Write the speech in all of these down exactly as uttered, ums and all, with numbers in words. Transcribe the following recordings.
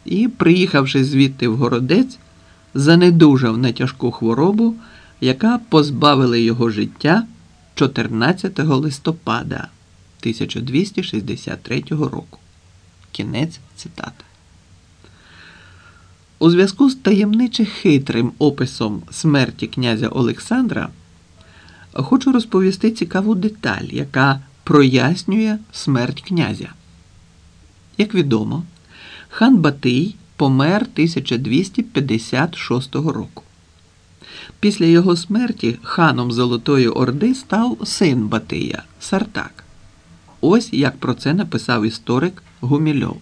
і, приїхавши звідти в Городець, занедужав на тяжку хворобу, яка позбавила його життя чотирнадцятого листопада тисяча двісті шістдесят третього року. Кінець цитати. У зв'язку з таємниче хитрим описом смерті князя Олександра хочу розповісти цікаву деталь, яка прояснює смерть князя. Як відомо, хан Батий помер тисяча двісті п'ятдесят шостого року. Після його смерті ханом Золотої Орди став син Батия – Сартак. Ось як про це написав історик Гумільов.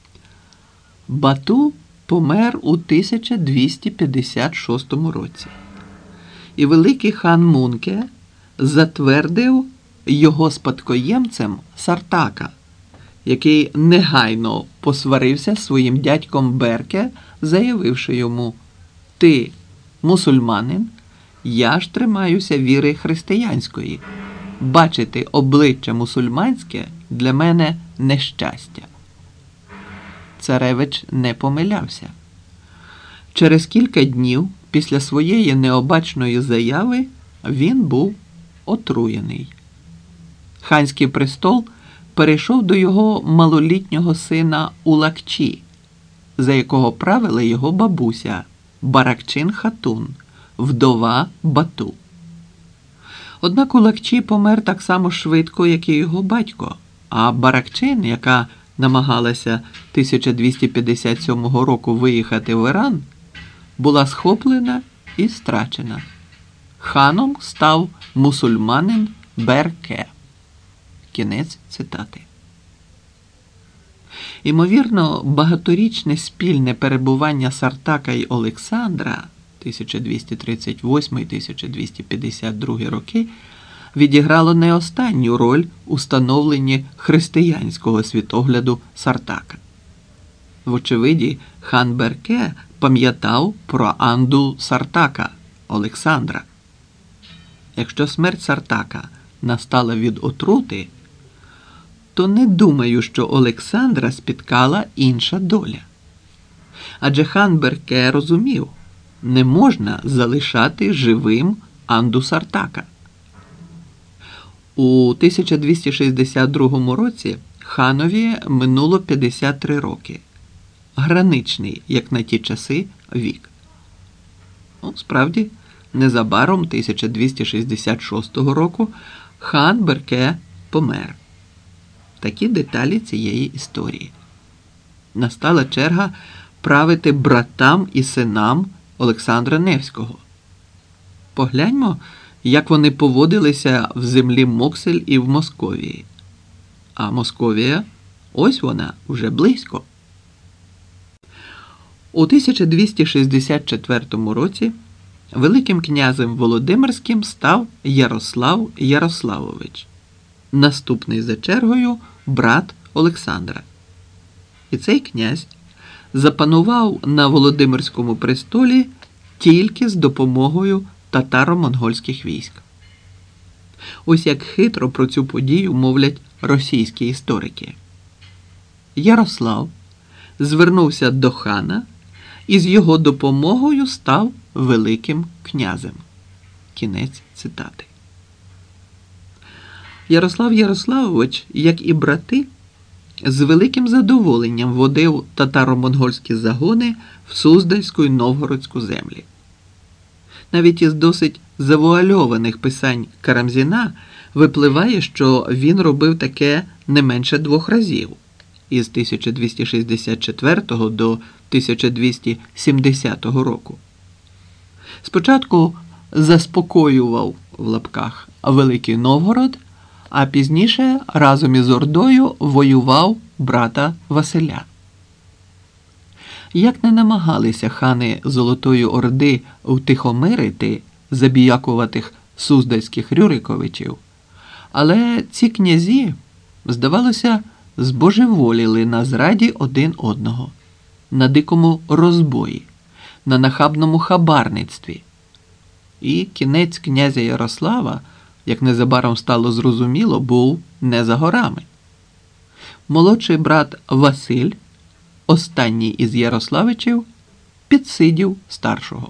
Бату помер у тисяча двісті п'ятдесят шостому році. І великий хан Мунке затвердив його спадкоємцем Сартака, який негайно посварився з своїм дядьком Берке, заявивши йому: «Ти мусульманин, я ж тримаюся віри християнської. Бачити обличчя мусульманське для мене нещастя». Царевич не помилявся. Через кілька днів після своєї необачної заяви він був отруєний. Ханський престол перейшов до його малолітнього сина Улакчі, за якого правила його бабуся Баракчин-хатун, вдова Бату. Однак Улакчі помер так само швидко, як і його батько, а Баракчин, яка намагалася тисяча двісті п'ятдесят сьомого року виїхати в Іран, була схоплена і страчена. Ханом став мусульманин Берке. Кінець цитати. Імовірно, багаторічне спільне перебування Сартака й Олександра тисяча двісті тридцять восьмий - тисяча двісті п'ятдесят другий роки відіграло не останню роль у становленні християнського світогляду Сартака. Вочевиді, хан Берке пам'ятав про Анду Сартака, Олександра. Якщо смерть Сартака настала від отрути, то не думаю, що Олександра спіткала інша доля. Адже хан Берке розумів, не можна залишати живим Анду Сартака. У тисяча двісті шістдесят другому році ханові минуло п'ятдесят три роки. Граничний, як на ті часи, вік. Ну, справді, незабаром тисяча двісті шістдесят шостого року хан Берке помер. Такі деталі цієї історії. Настала черга правити братам і синам Олександра Невського. Погляньмо, як вони поводилися в землі Моксель і в Московії. А Московія, ось вона, вже близько. У тисяча двісті шістдесят четвертому році Великим князем Володимирським став Ярослав Ярославович, наступний за чергою брат Олександра. І цей князь запанував на Володимирському престолі тільки з допомогою татаро-монгольських військ. Ось як хитро про цю подію мовлять російські історики. Ярослав звернувся до хана і з його допомогою став Великим князем. Кінець цитати. Ярослав Ярославович, як і брати, з великим задоволенням водив татаро-монгольські загони в Суздальську й Новгородську землі. Навіть із досить завуальованих писань Карамзіна випливає, що він робив таке не менше двох разів – із тисяча двісті шістдесят четвертого до тисяча двісті сімдесятого року. Спочатку заспокоював, в лапках, Великий Новгород, а пізніше разом із Ордою воював брата Василя. Як не намагалися хани Золотої Орди втихомирити забіякуватих суздальських Рюриковичів, але ці князі, здавалося, збожеволіли на зраді один одного, на дикому розбої, на нахабному хабарництві. І кінець князя Ярослава, як незабаром стало зрозуміло, був не за горами. Молодший брат Василь останній із Ярославичів підсидів старшого.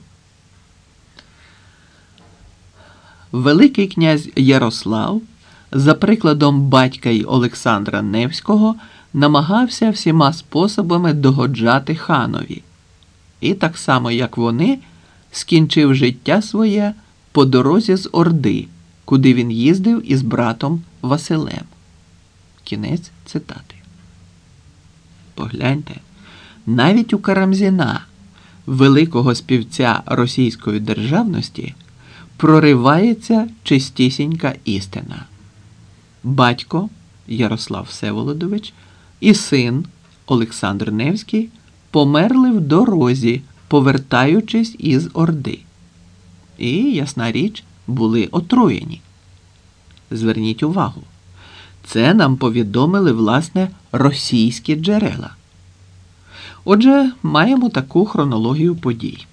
Великий князь Ярослав, за прикладом батька й Олександра Невського, намагався всіма способами догоджати ханові. І так само, як вони, скінчив життя своє по дорозі з Орди, куди він їздив із братом Василем. Кінець цитати. Погляньте, навіть у Карамзіна, великого співця російської державності, проривається чистісінька істина. Батько Ярослав Всеволодович і син Олександр Невський померли в дорозі, повертаючись із Орди. І, ясна річ, були отруєні. Зверніть увагу, це нам повідомили, власне, російські джерела. Отже, маємо таку хронологію подій.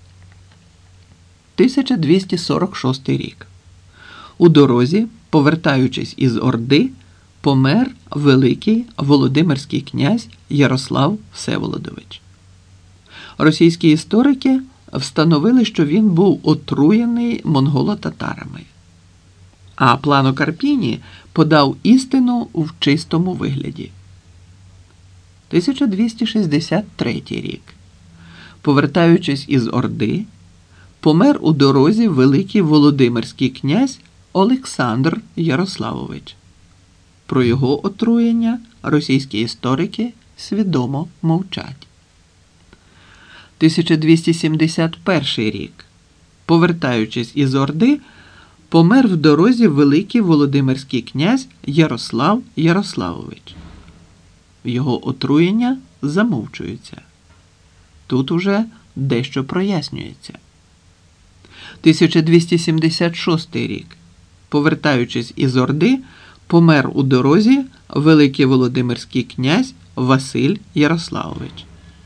тисяча двісті сорок шостий рік. У дорозі, повертаючись із Орди, помер великий володимирський князь Ярослав Всеволодович. Російські історики встановили, що він був отруєний монголо-татарами. А Плано Карпіні подав істину в чистому вигляді. тисяча двісті шістдесят третій рік. Повертаючись із Орди, помер у дорозі великий володимирський князь Олександр Ярославович. Про його отруєння російські історики свідомо мовчать. тисяча двісті сімдесят перший рік. Повертаючись із Орди, помер в дорозі великий володимирський князь Ярослав Ярославович. Його отруєння замовчується. Тут уже дещо прояснюється. тисяча двісті сімдесят шостий рік. Повертаючись із Орди, помер у дорозі великий володимирський князь Василь Ярославович.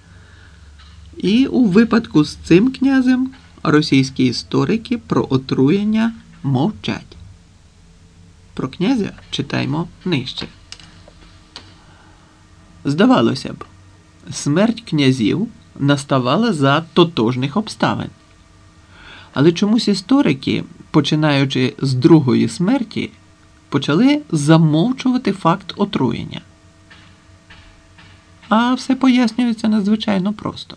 І у випадку з цим князем російські історики про отруєння мовчать. Про князя читаймо нижче. Здавалося б, смерть князів наставала за тотожних обставин. Але чомусь історики, починаючи з другої смерті, почали замовчувати факт отруєння. А все пояснюється надзвичайно просто.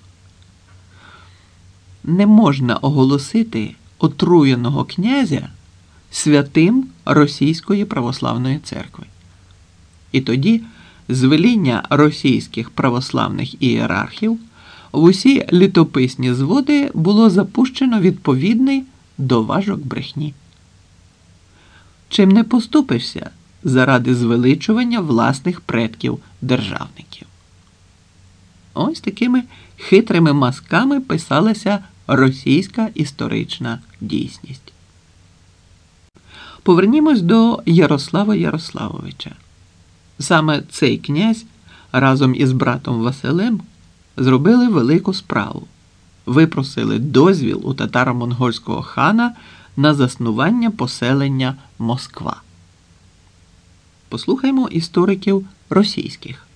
Не можна оголосити отруєного князя святим Російської православної церкви. І тоді з веління російських православних ієрархів в усі літописні зводи було запущено відповідний доважок брехні. Чим не поступишся заради звеличування власних предків-державників. Ось такими хитрими мазками писалася російська історична дійсність. Повернімось до Ярослава Ярославовича. Саме цей князь разом із братом Василем зробили велику справу. Випросили дозвіл у татаро-монгольського хана на заснування поселення Москва. Послухаймо істориків російських.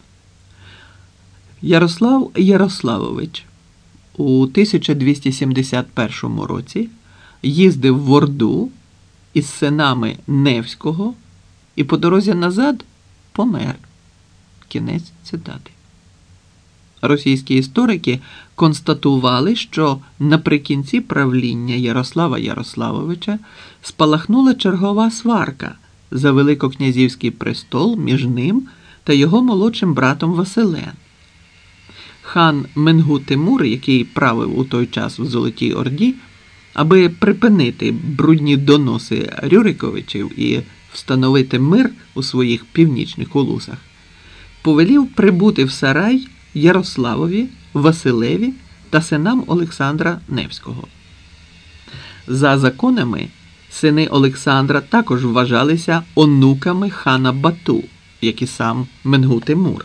Ярослав Ярославович у тисяча двісті сімдесят першому році їздив в Орду із синами Невського і по дорозі назад помер. Кінець цитати. Російські історики констатували, що наприкінці правління Ярослава Ярославовича спалахнула чергова сварка за великокнязівський престол між ним та його молодшим братом Василем. Хан Менгу-Тимур, який правив у той час в Золотій Орді, аби припинити брудні доноси Рюриковичів і встановити мир у своїх північних улусах, повелів прибути в Сарай Ярославові, Василеві та синам Олександра Невського. За законами, сини Олександра також вважалися онуками хана Бату, як і сам Менгу-Тимур.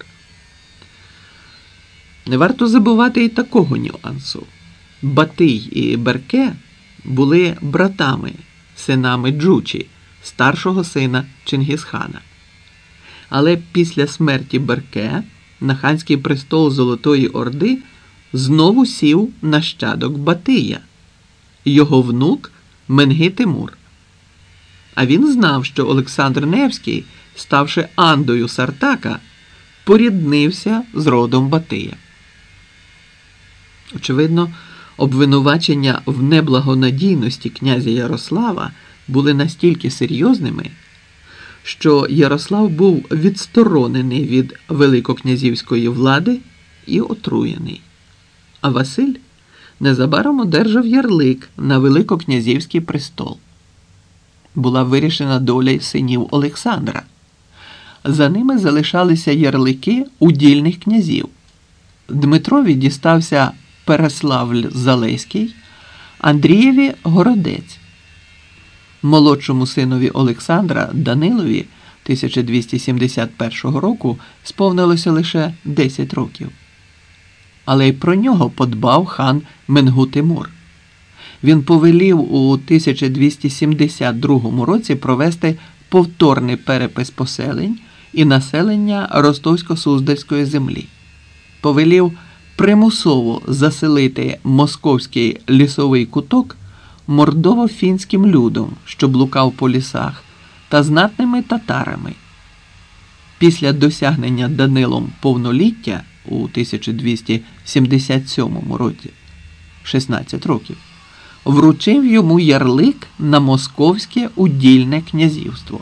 Не варто забувати і такого нюансу. Батий і Берке були братами, синами Джучі, старшого сина Чингісхана. Але після смерті Берке на ханський престол Золотої Орди знову сів нащадок Батия, його внук Менги-Тимур. А він знав, що Олександр Невський, ставши Андою Сартака, поріднився з родом Батия. Очевидно, обвинувачення в неблагонадійності князя Ярослава були настільки серйозними, що Ярослав був відсторонений від великокнязівської влади і отруєний. А Василь незабаром одержав ярлик на великокнязівський престол. Була вирішена доля й синів Олександра. За ними залишалися ярлики удільних князів. Дмитрові дістався Переславль-Залеський, Андрієві – Городець. Молодшому синові Олександра Данилові тисяча двісті сімдесят першого року сповнилося лише десять років. Але й про нього подбав хан Менгу-Тимур. Він повелів у тисяча двісті сімдесят другому році провести повторний перепис поселень і населення Ростовсько-Суздальської землі. Повелів примусово заселити московський лісовий куток мордово-фінським людом, що блукав по лісах, та знатними татарами. Після досягнення Данилом повноліття у тисяча двісті сімдесят сьомому році, шістнадцять років, вручив йому ярлик на Московське удільне князівство.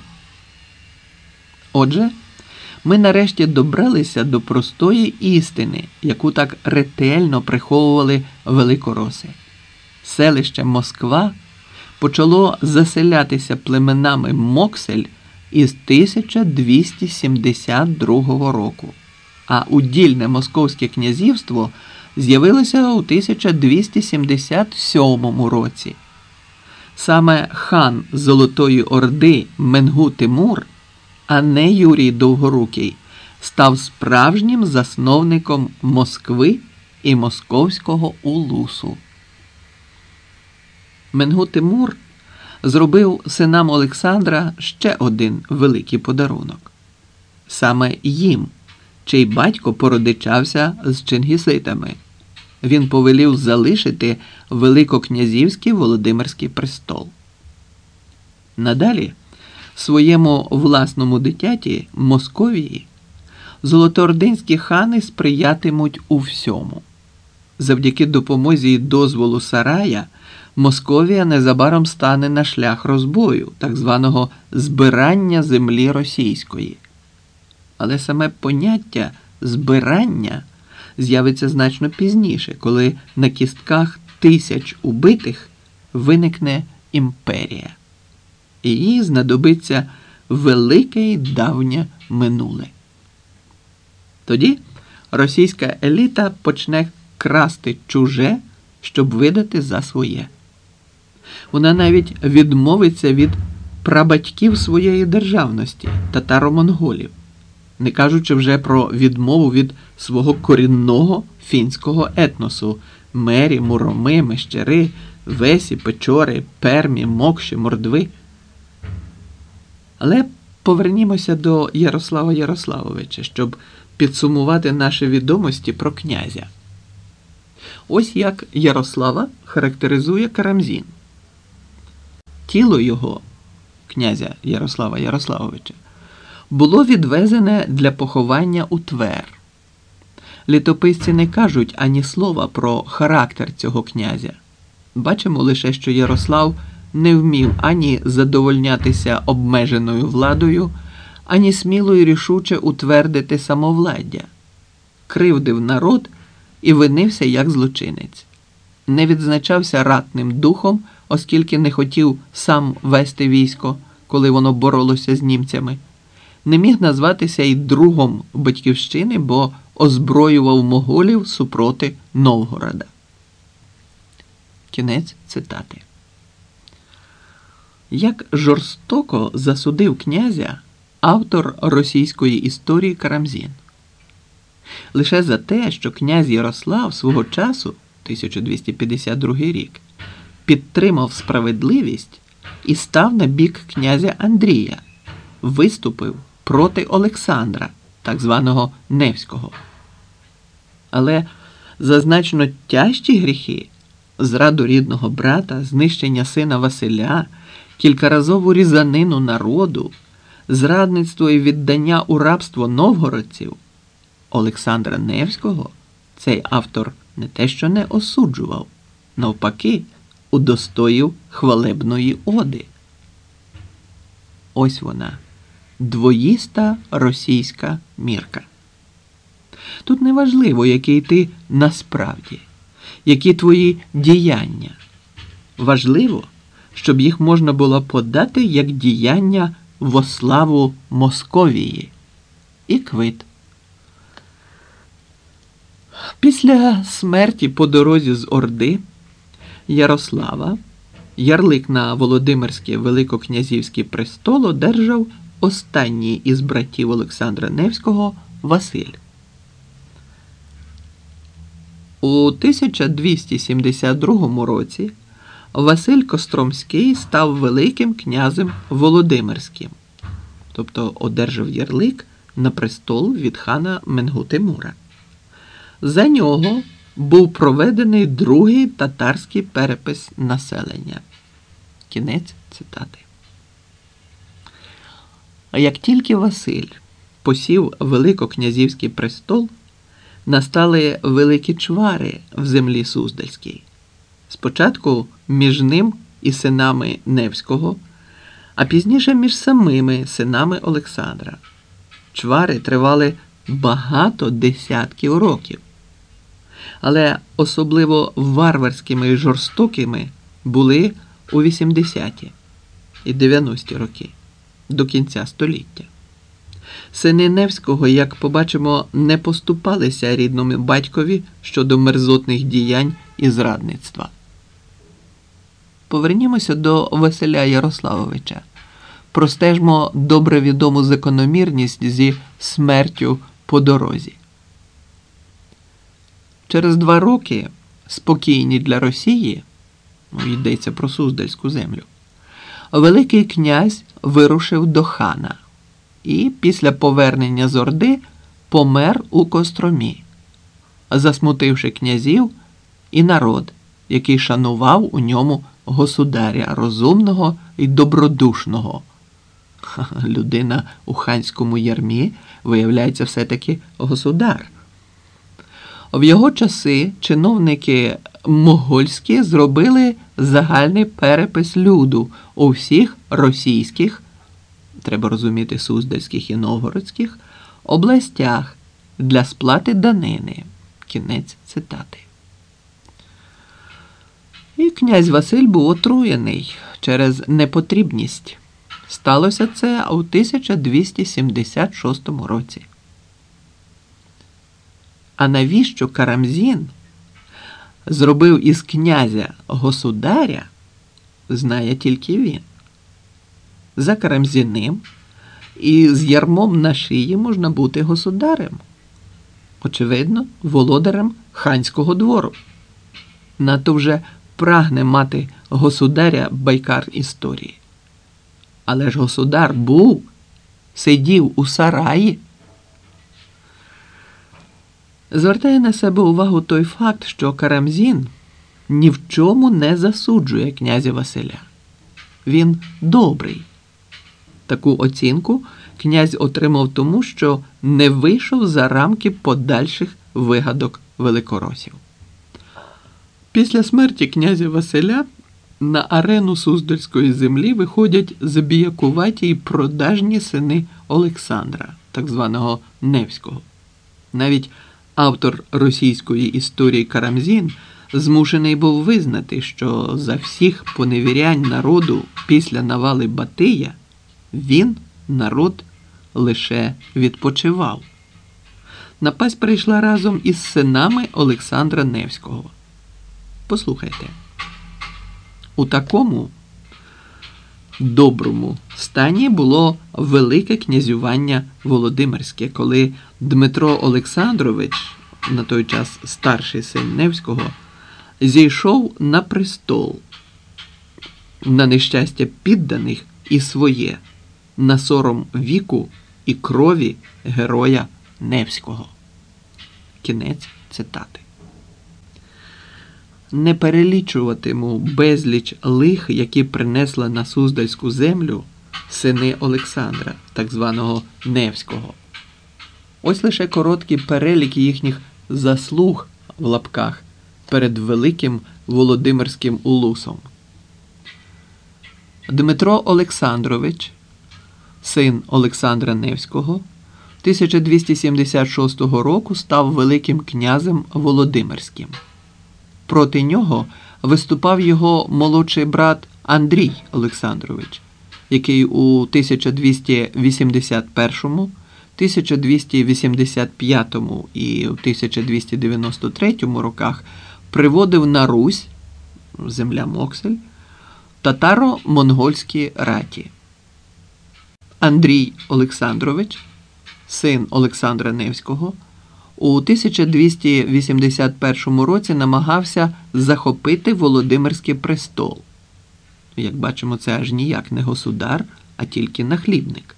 Отже, ми нарешті добралися до простої істини, яку так ретельно приховували великороси. Селище Москва почало заселятися племенами Моксель із тисяча двісті сімдесят другого року, а удільне Московське князівство з'явилося у тисяча двісті сімдесят сьомому році. Саме хан Золотої Орди Менгу-Тимур, а не Юрій Довгорукий, став справжнім засновником Москви і Московського улусу. Менгу-Тимур зробив синам Олександра ще один великий подарунок. Саме їм, чий батько породичався з чингіситами, він повелів залишити великокнязівський Володимирський престол. Надалі своєму власному дитяті Московії золотоординські хани сприятимуть у всьому. Завдяки допомозі й дозволу Сарая Московія незабаром стане на шлях розбою, так званого збирання землі російської. Але саме поняття «збирання» з'явиться значно пізніше, коли на кістках тисяч убитих виникне імперія. І їй знадобиться велике й давнє минуле. Тоді російська еліта почне красти чуже, щоб видати за своє. Вона навіть відмовиться від прабатьків своєї державності – татаро-монголів, не кажучи вже про відмову від свого корінного фінського етносу – мері, муроми, мещери, весі, печори, пермі, мокші, мордви. Але повернімося до Ярослава Ярославовича, щоб підсумувати наші відомості про князя. Ось як Ярослава характеризує Карамзін. Тіло його, князя Ярослава Ярославовича, було відвезене для поховання у Твер. Літописці не кажуть ані слова про характер цього князя. Бачимо лише, що Ярослав не вмів ані задовольнятися обмеженою владою, ані сміло і рішуче утвердити самовладдя. Кривдив народ і винився як злочинець. Не відзначався ратним духом, оскільки не хотів сам вести військо, коли воно боролося з німцями. Не міг назватися й другом батьківщини, бо озброював моголів супроти Новгорода. Кінець цитати. Як жорстоко засудив князя автор російської історії Карамзін. Лише за те, що князь Ярослав свого часу, тисяча двісті п'ятдесят другий рік, підтримав справедливість і став на бік князя Андрія, виступив проти Олександра, так званого Невського. Але за значно тяжчі гріхи – зраду рідного брата, знищення сина Василя, кількаразову різанину народу, зрадництво і віддання у рабство новгородців – Олександра Невського цей автор не те що не осуджував, навпаки, удостоїв хвалебної оди. Ось вона, двоїста російська мірка. Тут не важливо, який ти насправді, які твої діяння. Важливо, щоб їх можна було подати як діяння во славу Московії. І квит. Після смерті по дорозі з Орди Ярослава ярлик на Володимирський великокнязівський престол одержав останній із братів Олександра Невського Василь. У тисяча двісті сімдесят другому році Василь Костромський став Великим князем Володимирським, тобто одержав ярлик на престол від хана Менгу-Тимура. За нього був проведений другий татарський перепис населення. Кінець цитати. А як тільки Василь посів великокнязівський престол, настали великі чвари в землі Суздальській. Спочатку між ним і синами Невського, а пізніше між самими синами Олександра. Чвари тривали багато десятків років. Але особливо варварськими і жорстокими були у вісімдесяті і дев'яності роки, до кінця століття. Сини Невського, як побачимо, не поступалися рідному батькові щодо мерзотних діянь і зрадництва. Повернімося до Василя Ярославовича. Простежмо добре відому закономірність зі смертю по дорозі. Через два роки, спокійні для Росії, ну, йдеться про Суздальську землю, Великий князь вирушив до хана і після повернення з Орди помер у Костромі, засмутивши князів і народ, який шанував у ньому государя розумного і добродушного. Людина у ханському ярмі, виявляється, все-таки государ. В його часи чиновники могольські зробили загальний перепис люду у всіх російських, треба розуміти, суздальських і новгородських, областях для сплати данини. Кінець цитати. І князь Василь був отруєний через непотрібність. Сталося це у тисяча двісті сімдесят шостому році. А навіщо Карамзін зробив із князя государя, знає тільки він. За Карамзіним і з ярмом на шиї можна бути государем. Очевидно, володарем ханського двору. Надто вже прагне мати государя байкар історії. Але ж государ був, сидів у сараї. Звертає на себе увагу той факт, що Карамзін ні в чому не засуджує князя Василя. Він добрий. Таку оцінку князь отримав тому, що не вийшов за рамки подальших вигадок великоросів. Після смерті князя Василя на арену Суздальської землі виходять забіякуваті й продажні сини Олександра, так званого Невського. Навіть автор російської історії Карамзін змушений був визнати, що за всіх поневірянь народу після навали Батия він, народ, лише відпочивав. Напасть прийшла разом із синами Олександра Невського. Послухайте. У такому доброму стані було велике князювання Володимирське, коли Дмитро Олександрович, на той час старший син Невського, зійшов на престол, на нещастя підданих і своє, на сором віку і крові героя Невського. Кінець цитати. Не перелічуватиму безліч лих, які принесли на Суздальську землю сини Олександра, так званого Невського. Ось лише короткий перелік їхніх «заслуг» в лапках перед великим Володимирським улусом. Дмитро Олександрович, син Олександра Невського, тисяча двісті сімдесят шостого року став великим князем Володимирським. Проти нього виступав його молодший брат Андрій Олександрович, який у тисяча двісті вісімдесят першому, тисяча двісті вісімдесят п'ятому і тисяча двісті дев'яносто третьому роках приводив на Русь, земля Моксель, татаро-монгольські раті. Андрій Олександрович, син Олександра Невського, у тисяча двісті вісімдесят першому році намагався захопити Володимирський престол. Як бачимо, це аж ніяк не государ, а тільки нахлібник.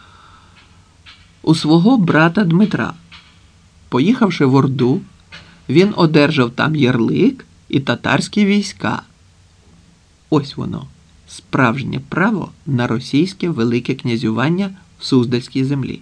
У свого брата Дмитра, поїхавши в Орду, він одержав там ярлик і татарські війська. Ось воно, справжнє право на російське велике князювання в Суздальській землі.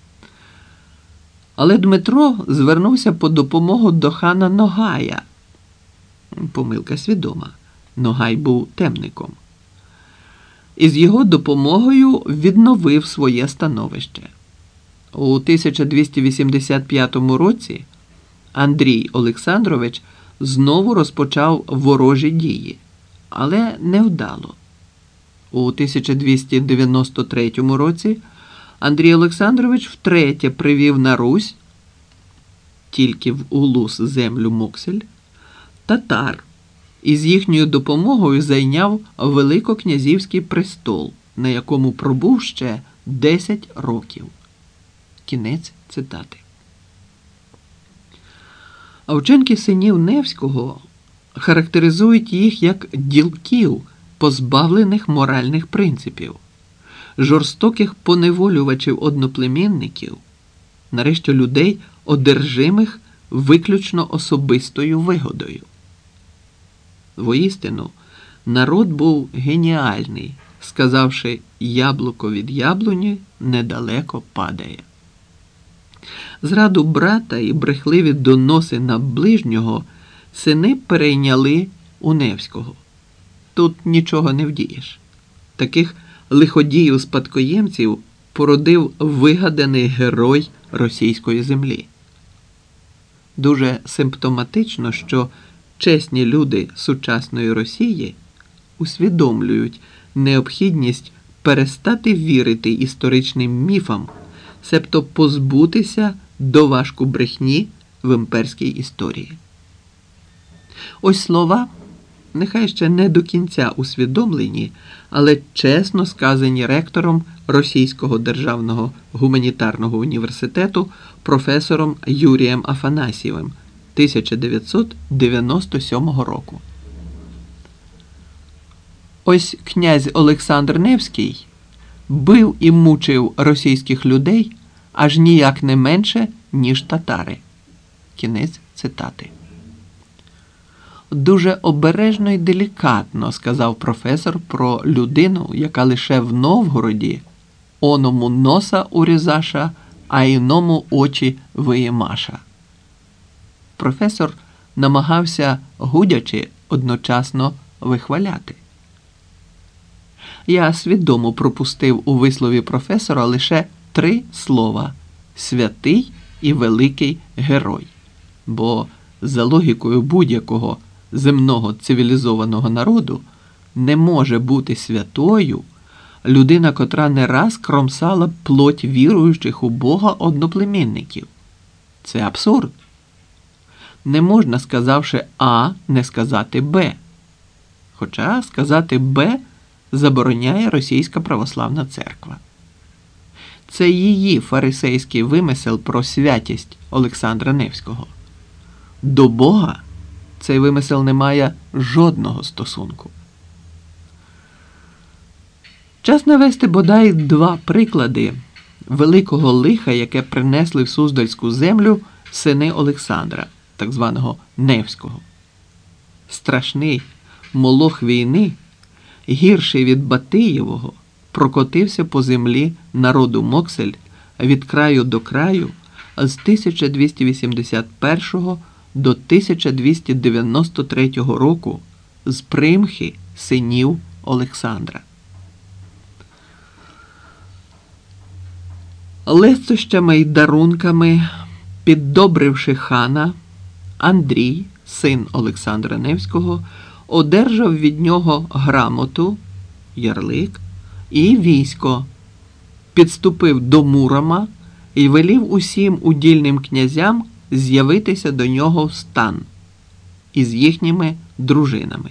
Але Дмитро звернувся по допомогу до хана Ногая. Помилка свідома. Ногай був темником. І з його допомогою відновив своє становище. У тисяча двісті вісімдесят п'ятому році Андрій Олександрович знову розпочав ворожі дії, але невдало. У тисяча двісті дев'яносто третьому році Андрій Олександрович втретє привів на Русь, тільки в улус землю Моксель, татар, і з їхньою допомогою зайняв Великокнязівський престол, на якому пробув ще десять років. Кінець цитати. А вчинки синів Невського характеризують їх як ділків, позбавлених моральних принципів, жорстоких поневолювачів одноплемінників, нарешті людей, одержимих виключно особистою вигодою. Воістину, народ був геніальний, сказавши «яблуко від яблуні недалеко падає». Зраду брата і брехливі доноси на ближнього сини перейняли у Невського. Тут нічого не вдієш. Таких лиходіїв-спадкоємців породив вигаданий герой російської землі. Дуже симптоматично, що чесні люди сучасної Росії усвідомлюють необхідність перестати вірити історичним міфам, себто позбутися доважку брехні в імперській історії. Ось слова, нехай ще не до кінця усвідомлені, але чесно сказані ректором Російського державного гуманітарного університету професором Юрієм Афанасьєвим тисяча дев'ятсот дев'яносто сьомого року. Ось князь Олександр Невський бив і мучив російських людей аж ніяк не менше, ніж татари. Кінець цитати. Дуже обережно і делікатно сказав професор про людину, яка лише в Новгороді оному носа урізаша, а іному очі виємаша. Професор намагався, гудячи, одночасно вихваляти. Я свідомо пропустив у вислові професора лише три слова «святий» і «великий герой», бо за логікою будь-якого земного цивілізованого народу не може бути святою людина, котра не раз кромсала плоть віруючих у Бога одноплемінників. Це абсурд. Не можна, сказавши А, не сказати Б. Хоча сказати Б забороняє Російська православна церква. Це її фарисейський вимисел про святість Олександра Невського. До Бога цей вимисел не має жодного стосунку. Час навести бодай два приклади великого лиха, яке принесли в Суздальську землю сини Олександра, так званого Невського. Страшний молох війни, гірший від Батиєвого, прокотився по землі народу Моксель від краю до краю з тисяча двісті вісімдесят першого до тисяча двісті дев'яносто третього року з примхи синів Олександра. Лестощами й дарунками, піддобривши хана, Андрій, син Олександра Невського, одержав від нього грамоту, ярлик і військо, підступив до Мурома і велів усім удільним князям з'явитися до нього в стан із їхніми дружинами.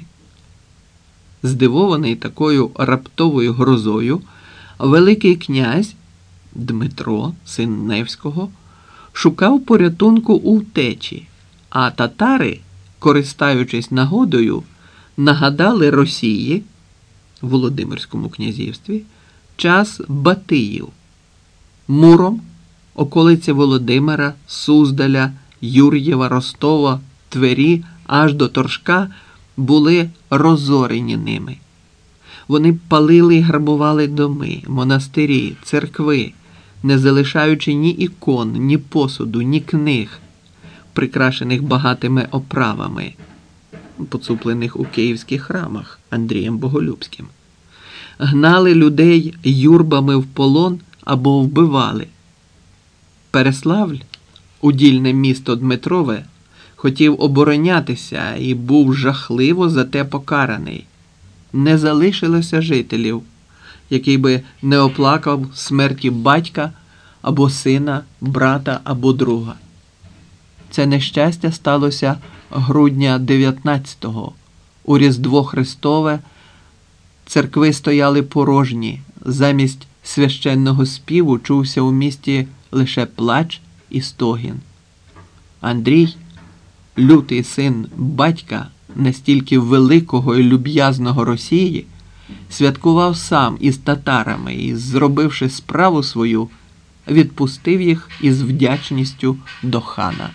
Здивований такою раптовою грозою, Великий князь Дмитро, син Невського, шукав порятунку у втечі, а татари, користаючись нагодою, нагадали Росії, Володимирському князівстві, час Батиїв. Муром, околиці Володимира, Суздаля, Юр'єва, Ростова, Твері аж до Торжка були розорені ними. Вони палили і грабували доми, монастирі, церкви, не залишаючи ні ікон, ні посуду, ні книг, прикрашених багатими оправами, поцуплених у київських храмах Андрієм Боголюбським. Гнали людей юрбами в полон або вбивали. Переславль, удільне місто Дмитрове, хотів оборонятися і був жахливо за те покараний. Не залишилося жителів, який би не оплакав смерті батька або сина, брата або друга. Це нещастя сталося грудня дев'ятнадцятого. У Різдво Христове церкви стояли порожні, замість священного співу чувся у місті лише плач і стогін. Андрій, лютий син батька, настільки великого і люб'язного Росії, святкував сам із татарами і, зробивши справу свою, відпустив їх із вдячністю до хана.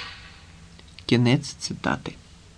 Кінець цитати.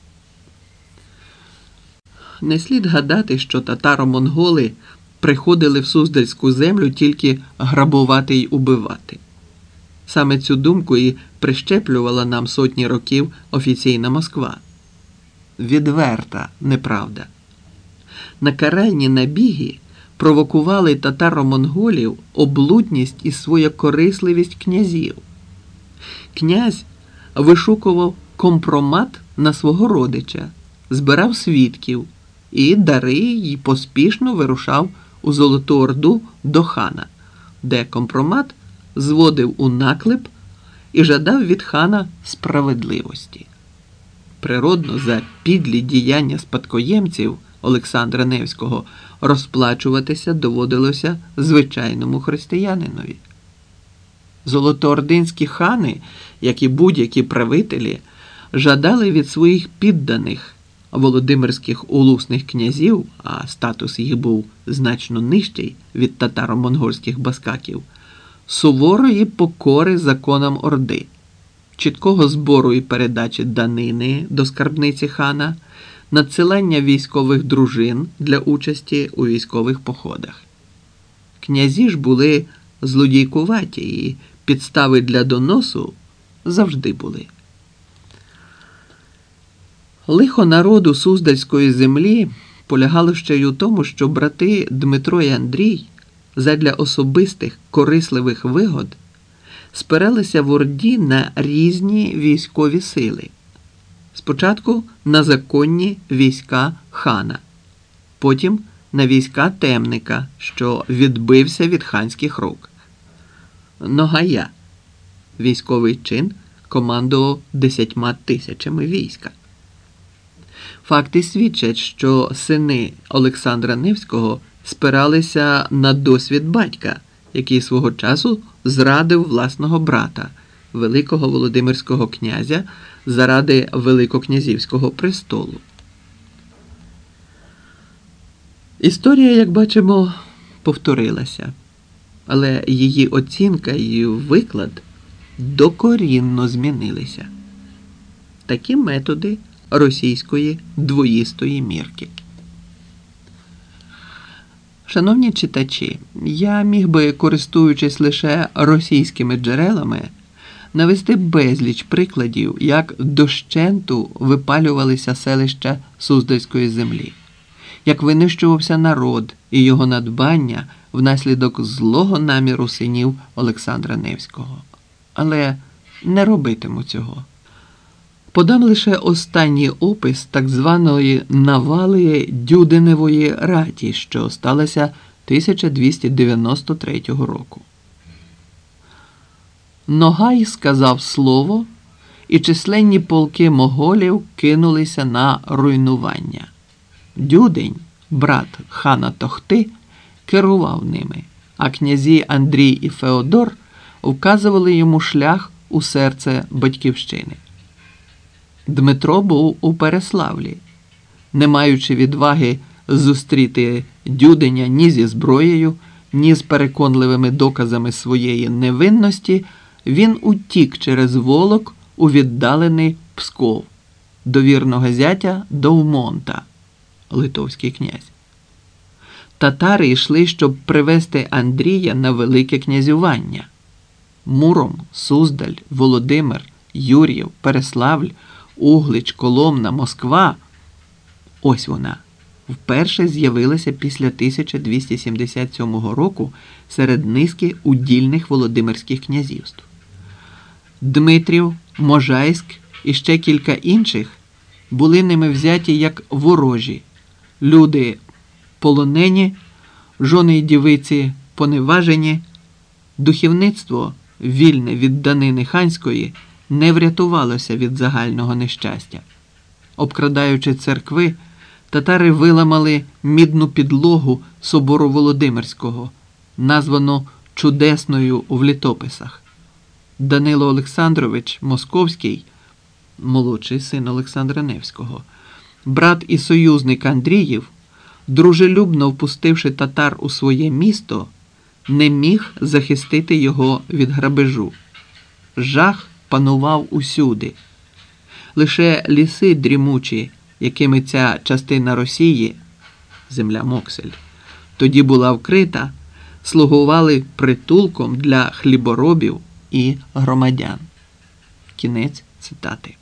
Не слід гадати, що татаро-монголи приходили в Суздальську землю тільки грабувати й убивати. Саме цю думку і прищеплювала нам сотні років офіційна Москва. Відверта неправда. На каральні набіги провокували татаро-монголів облудність і своєкорисливість князів. Князь вишукував компромат на свого родича, збирав свідків і дари й поспішно вирушав у Золоту Орду до хана, де компромат зводив у наклеп і жадав від хана справедливості. Природно, за підлі діяння спадкоємців Олександра Невського розплачуватися доводилося звичайному християнинові. Золотоординські хани, як і будь-які правителі, жадали від своїх підданих володимирських улусних князів, а статус їх був значно нижчий від татаро-монгольських баскаків, суворої покори законам Орди, чіткого збору і передачі данини до скарбниці хана, надсилання військових дружин для участі у військових походах. Князі ж були злодійкуваті і підстави для доносу завжди були. Лихо народу Суздальської землі полягало ще й у тому, що брати Дмитро і Андрій задля особистих корисливих вигод спиралися в Орді на різні військові сили. Спочатку на законні війська хана, потім на війська темника, що відбився від ханських рук. Ногая, військовий чин, командував десятьма тисячами війська. Факти свідчать, що сини Олександра Невського спиралися на досвід батька, який свого часу зрадив власного брата, великого володимирського князя, заради великокнязівського престолу. Історія, як бачимо, повторилася, але її оцінка і виклад докорінно змінилися. такі методи російської двоїстої мірки. Шановні читачі, я міг би, користуючись лише російськими джерелами, навести безліч прикладів, як дощенту випалювалися селища Суздальської землі, як винищувався народ і його надбання внаслідок злого наміру синів Олександра Невського. Але не робитиму цього. Подам лише останній опис так званої навали Дюденевої раті, що сталося тисяча двісті дев'яносто третього року. Ногай сказав слово, і численні полки моголів кинулися на руйнування. Дюдень, брат хана Тохти, керував ними, а князі Андрій і Феодор вказували йому шлях у серце батьківщини. Дмитро був у Переславлі. Не маючи відваги зустріти Дюденя ні зі зброєю, ні з переконливими доказами своєї невинності, він утік через Волок у віддалений Псков, до вірного зятя Довмонта, литовський князь. Татари йшли, щоб привести Андрія на велике князювання. Муром, Суздаль, Володимир, Юр'їв, Переславль, Углич, Коломна, Москва – ось вона, вперше з'явилася після тисяча двісті сімдесят сьомого року серед низки удільних володимирських князівств. Дмитрів, Можайськ і ще кілька інших були ними взяті як ворожі, люди полонені, жони й дівиці поневажені, духовництво, вільне від данини ханської, не врятувалося від загального нещастя. Обкрадаючи церкви, татари виламали мідну підлогу собору Володимирського, названу чудесною в літописах. Данило Олександрович Московський, молодший син Олександра Невського, брат і союзник Андріїв, дружелюбно впустивши татар у своє місто, не міг захистити його від грабежу. Жах панував усюди. Лише ліси дрімучі, якими ця частина Росії, земля Моксель, тоді була вкрита, слугували притулком для хліборобів і громадян. Кінець цитати.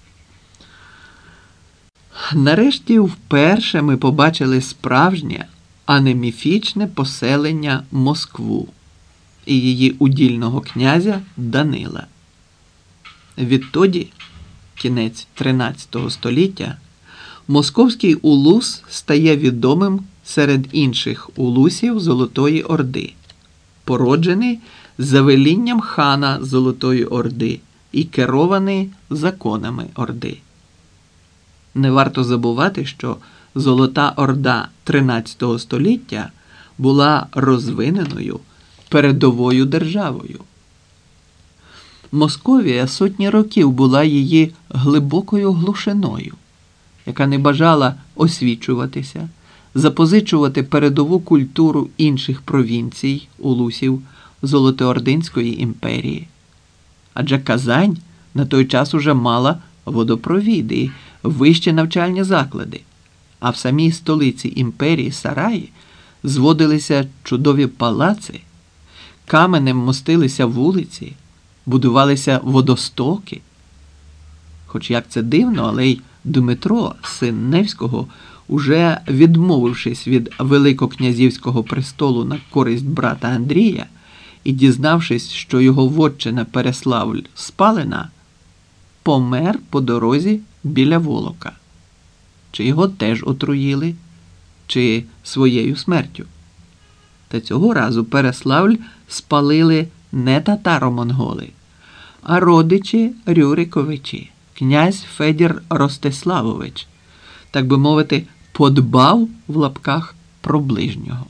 Нарешті вперше ми побачили справжнє, а не міфічне поселення Москву і її удільного князя Данила. Відтоді, кінець тринадцятого століття, московський улус стає відомим серед інших улусів Золотої Орди, породжений за велінням хана Золотої Орди і керований законами Орди. Не варто забувати, що Золота Орда тринадцятого століття була розвиненою передовою державою. Московія сотні років була її глибокою глушиною, яка не бажала освічуватися, запозичувати передову культуру інших провінцій, улусів Золотоординської імперії. Адже Казань на той час уже мала водопровід і вищі навчальні заклади, а в самій столиці імперії Сараї зводилися чудові палаци, каменем мостилися вулиці, будувалися водостоки. Хоч як це дивно, але й Дмитро, син Невського, уже відмовившись від великокнязівського престолу на користь брата Андрія і дізнавшись, що його вотчина Переславль спалена, помер по дорозі біля Волока. Чи його теж отруїли, чи своєю смертю. Та цього разу Переславль спалили не татаро-монголи, а родичі Рюриковичі, князь Федір Ростиславович, так би мовити, подбав в лапках про ближнього.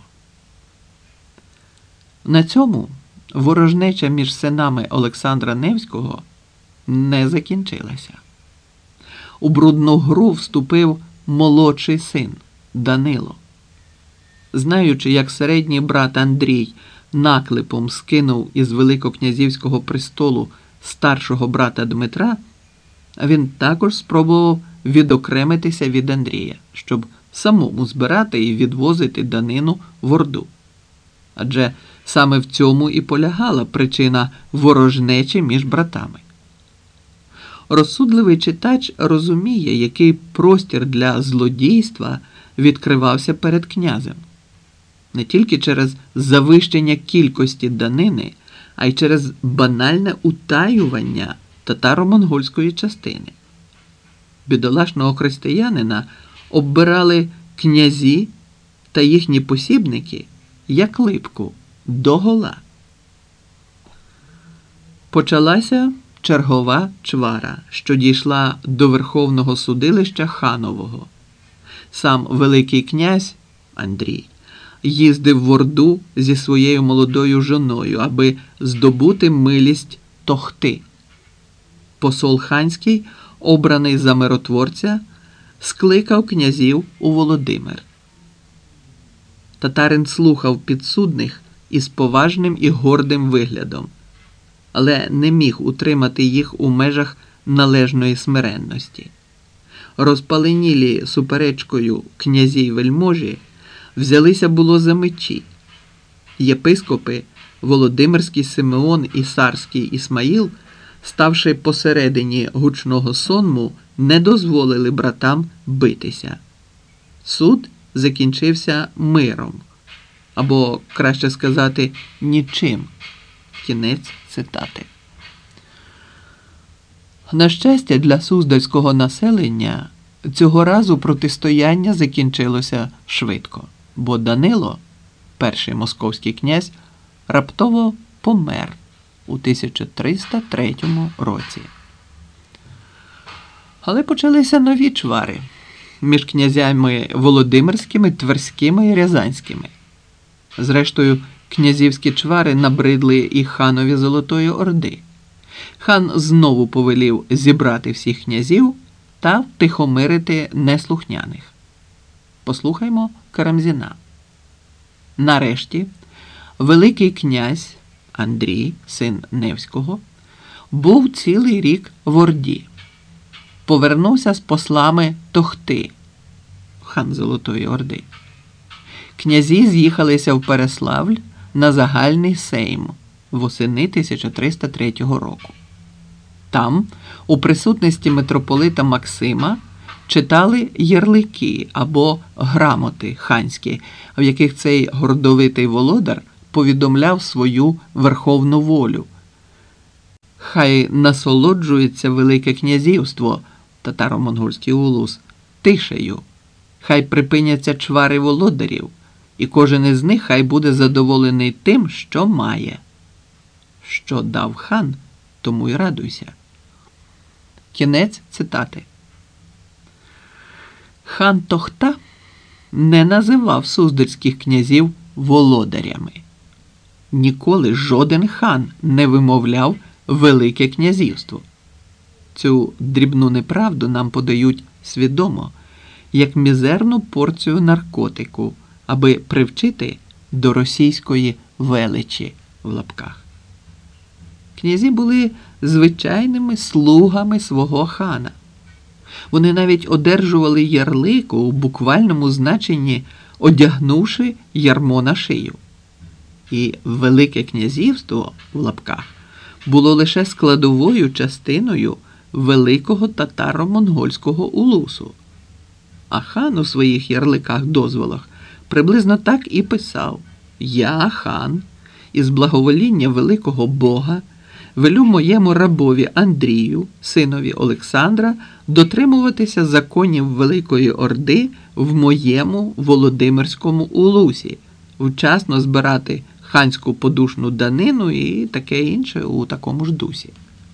На цьому ворожнеча між синами Олександра Невського не закінчилася. У брудну гру вступив молодший син Данило. Знаючи, як середній брат Андрій наклепом скинув із великокнязівського престолу старшого брата Дмитра, він також спробував відокремитися від Андрія, щоб самому збирати і відвозити данину в Орду. Адже саме в цьому і полягала причина ворожнечі між братами. Розсудливий читач розуміє, який простір для злодійства відкривався перед князем. Не тільки через завищення кількості данини, а й через банальне утаювання татаро-монгольської частини. Бідолашного християнина оббирали князі та їхні посібники як липку догола. Почалася чергова чвара, що дійшла до Верховного судилища Ханового. Сам Великий князь Андрій їздив в Орду зі своєю молодою жоною, аби здобути милість Тохти. Посол ханський, обраний за миротворця, скликав князів у Володимир. Татарин слухав підсудних із поважним і гордим виглядом, але не міг утримати їх у межах належної смиренності. Розпаленілі суперечкою князі й вельможі взялися було за мечі. Єпископи Володимирський Симеон і Сарський Ісмаїл, ставши посередині гучного сонму, не дозволили братам битися. Суд закінчився миром, або, краще сказати, нічим. Кінець цитати. На щастя для суздальського населення, цього разу протистояння закінчилося швидко, бо Данило, перший московський князь, раптово помер у тисяча триста третьому році. Але почалися нові чвари між князями Володимирськими, Тверськими і Рязанськими. Зрештою, князівські чвари набридли і ханові Золотої Орди. Хан знову повелів зібрати всіх князів та втихомирити неслухняних. Послухаймо Карамзіна. Нарешті, Великий князь Андрій, син Невського, був цілий рік в Орді. Повернувся з послами Тохти, хан Золотої Орди. Князі з'їхалися в Переславль на загальний сейм восени тисяча триста третього року. Там, у присутності митрополита Максима, читали ярлики або грамоти ханські, в яких цей гордовитий володар повідомляв свою верховну волю. Хай насолоджується Велике князівство, татаро-монгольський улус, тишею. Хай припиняться чвари володарів, і кожен із них хай буде задоволений тим, що має. Що дав хан, тому й радуйся. Кінець цитати. Хан Тохта не називав суздальських князів володарями. Ніколи жоден хан не вимовляв Велике князівство. Цю дрібну неправду нам подають свідомо, як мізерну порцію наркотику, аби привчити до російської величі в лапках. Князі були звичайними слугами свого хана. Вони навіть одержували ярлик у буквальному значенні, одягнувши ярмо на шию. І Велике князівство в лапках було лише складовою частиною великого татаро-монгольського улусу. А хан у своїх ярликах-дозволах приблизно так і писав: «Я, хан, із благовоління великого Бога, велю моєму рабові Андрію, синові Олександра, дотримуватися законів Великої Орди в моєму Володимирському улусі, вчасно збирати ханську подушну данину і таке інше у такому ж дусі».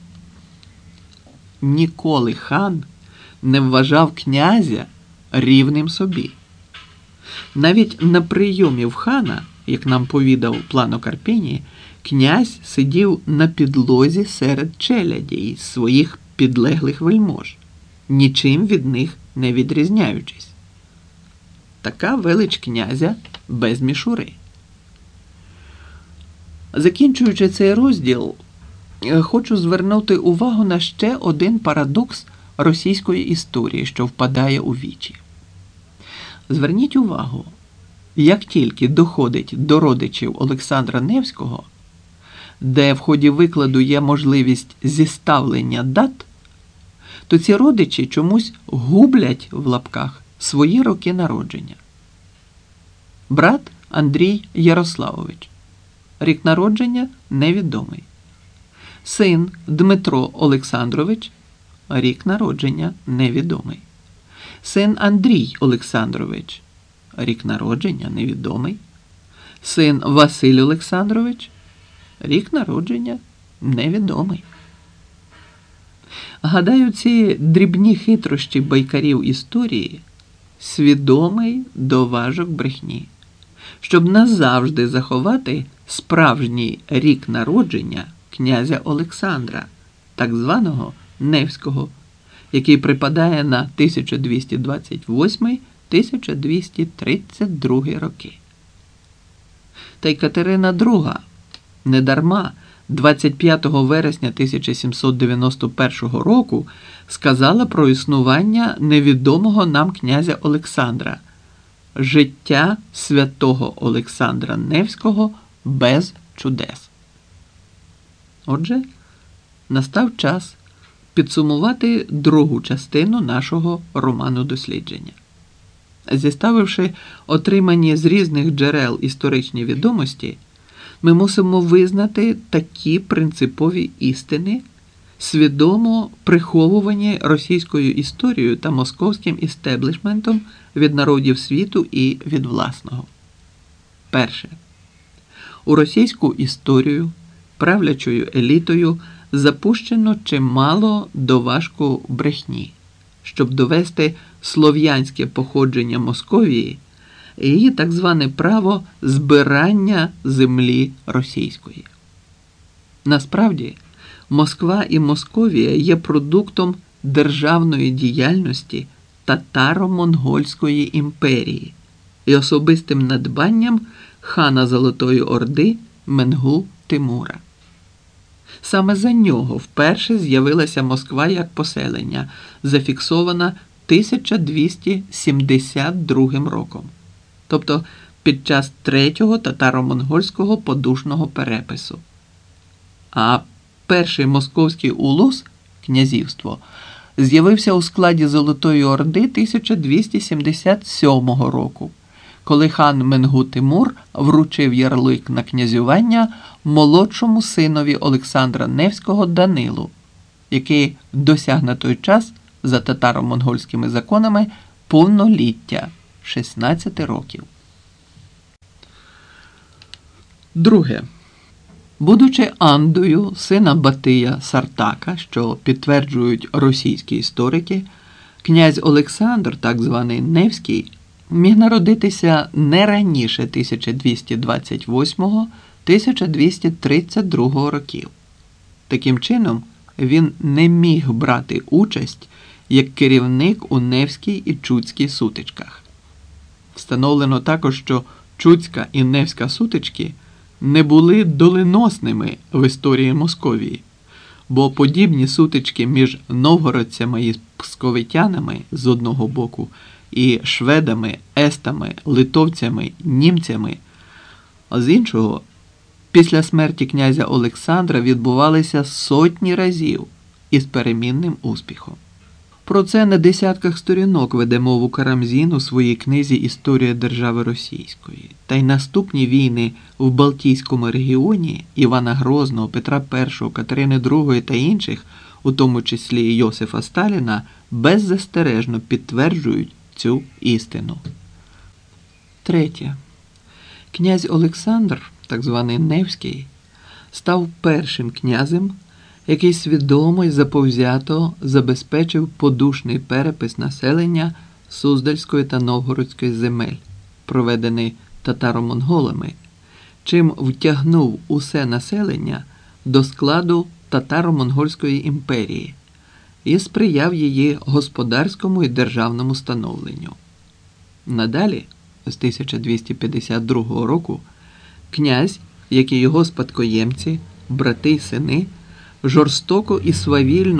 Ніколи хан не вважав князя рівним собі. Навіть на прийомі в хана, як нам повідав Плано Карпіній, князь сидів на підлозі серед челяді із своїх підлеглих вельмож, нічим від них не відрізняючись. Така велич князя без мішури. Закінчуючи цей розділ, хочу звернути увагу на ще один парадокс російської історії, що впадає у вічі. Зверніть увагу, як тільки доходить до родичів Олександра Невського, де в ході викладу є можливість зіставлення дат, то ці родичі чомусь гублять в лапках свої роки народження. Брат Андрій Ярославович. Рік народження невідомий. Син Дмитро Олександрович. Рік народження невідомий. Син Андрій Олександрович. Рік народження невідомий. Син Василь Олександрович. Рік народження невідомий. Гадаю, ці дрібні хитрощі байкарів історії – свідомий доважок брехні, щоб назавжди заховати справжній рік народження князя Олександра, так званого Невського, який припадає на тисяча двісті двадцять восьмий - тисяча двісті тридцять другий роки. Та й Катерина Друга недарма двадцять п'ятого вересня тисяча сімсот дев'яносто першого року сказала про існування невідомого нам князя Олександра, життя святого Олександра Невського без чудес. Отже, настав час підсумувати другу частину нашого роману-дослідження. Зіставивши отримані з різних джерел історичні відомості, ми мусимо визнати такі принципові істини, свідомо приховувані російською історією та московським істеблішментом від народів світу і від власного. Перше. У російську історію правлячою елітою запущено чимало доважку брехні, щоб довести слов'янське походження Московії і її так зване право збирання землі російської. Насправді, Москва і Московія є продуктом державної діяльності татаро-монгольської імперії і особистим надбанням хана Золотої Орди Менгу Тимура. Саме за нього вперше з'явилася Москва як поселення, зафіксована тисяча двісті сімдесят другим роком, тобто під час третього татаро-монгольського подушного перепису. А перший московський улус, князівство, з'явився у складі Золотої Орди тисяча двісті сімдесят сьомого року, коли хан Менгу Тимур вручив ярлик на князювання молодшому синові Олександра Невського Данилу, який досяг на той час за татаро-монгольськими законами повноліття – шістнадцять років. Друге. Будучи Андою, сина Батия Сартака, що підтверджують російські історики, князь Олександр, так званий Невський, міг народитися не раніше тисяча двісті двадцять восьмого - тисяча двісті тридцять другого років. Таким чином, він не міг брати участь як керівник у Невській і Чудській сутичках. Встановлено також, що Чудська і Невська сутички не були доленосними в історії Московії, бо подібні сутички між новгородцями і псковитянами з одного боку і шведами, естами, литовцями, німцями, а з іншого, після смерті князя Олександра відбувалися сотні разів із перемінним успіхом. Про це на десятках сторінок веде мову Карамзін у своїй книзі «Історія держави російської». Та й наступні війни в Балтійському регіоні Івана Грозного, Петра І, Катерини Другої та інших, у тому числі Йосифа Сталіна, беззастережно підтверджують цю істину. Третє. Князь Олександр, так званий Невський, став першим князем, який свідомо й заповзято забезпечив подушний перепис населення Суздальської та Новгородської земель, проведений татаро-монголами, чим втягнув усе населення до складу татаро-монгольської імперії і сприяв її господарському і державному становленню. Надалі, з тисяча двісті п'ятдесят другого року, князь, як і його спадкоємці, брати й сини, жорстоко і свавільно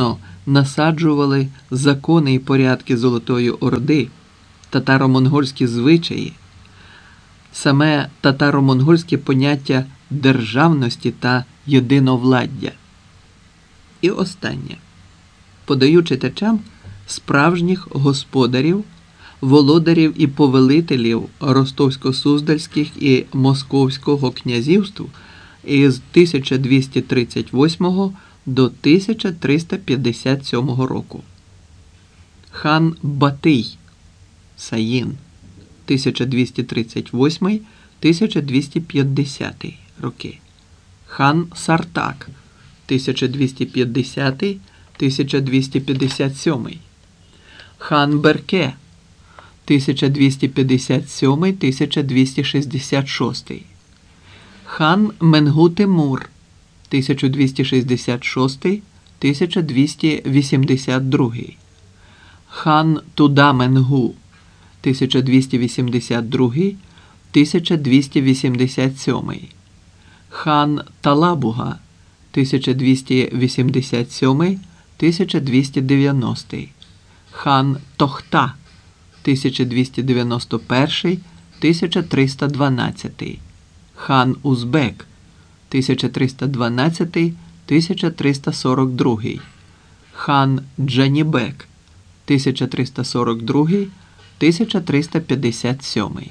насаджували закони і порядки Золотої Орди, татаро-монгольські звичаї, саме татаро-монгольське поняття державності та єдиновладдя. І останнє. Подаю читачам справжніх господарів, володарів і повелителів Ростовсько-Суздальських і Московського князівств із тисяча двісті тридцять восьмого до тисяча триста п'ятдесят сьомого року. Хан Батий, Саїн, тисяча двісті тридцять восьмий - тисяча двісті п'ятдесятий роки. Хан Сартак, тисяча двісті п'ятдесятий - тисяча двісті п'ятдесят сьомий. Хан Берке, тисяча двісті п'ятдесят сьомий - тисяча двісті шістдесят шостий. Хан Менгу-Тимур, тисяча двісті шістдесят шостий - тисяча двісті вісімдесят другий. Хан Туда-Менгу, тисяча двісті вісімдесят другий - тисяча двісті вісімдесят сьомий. Хан Талабуга, тисяча двісті вісімдесят сьомий - тисяча двісті дев'яностий. Хан Тохта, тисяча двісті дев'яносто перший - тисяча триста дванадцятий. Хан Узбек, тисяча триста дванадцятий - тисяча триста сорок другий. Хан Джанібек, тисяча триста сорок другий - тисяча триста п'ятдесят сьомий.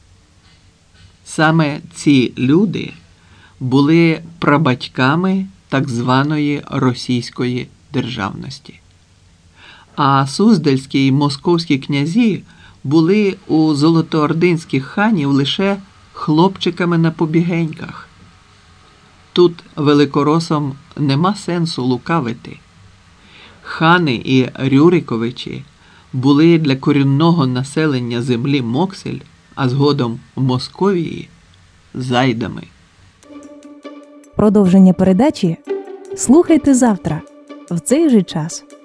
Саме ці люди були прабатьками так званої російської державності. А суздальські й московські князі були у золотоординських ханів лише хлопчиками на побігеньках. Тут великоросам нема сенсу лукавити. Хани і Рюриковичі були для корінного населення землі Моксель, а згодом Московії, зайдами. Продовження передачі слухайте завтра в цей же час.